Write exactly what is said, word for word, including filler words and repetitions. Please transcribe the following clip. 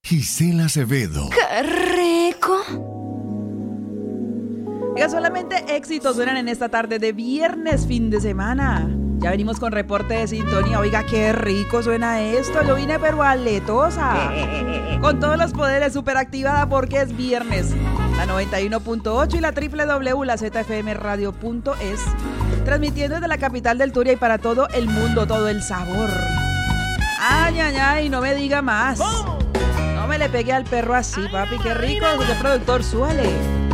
Gisela Acevedo. ¡Qué rico! Oiga, solamente éxitos suenan en esta tarde de viernes, fin de semana. Ya venimos con reporte de sintonía. Oiga, qué rico suena esto. Yo vine pero aletosa. Con todos los poderes, súper activada porque es viernes. La noventa y uno punto ocho y la doble u doble u doble u punto la z f m radio punto es. Transmitiendo desde la capital del Turia y para todo el mundo, todo el sabor. Ay, ay, ay, no me diga más. No me le pegue al perro así, papi. Qué rico, señor productor, súale.